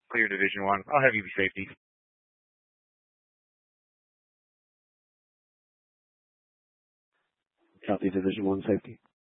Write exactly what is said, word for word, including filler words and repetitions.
Clear Division One. I'll have you be safety. Copy Division One safety.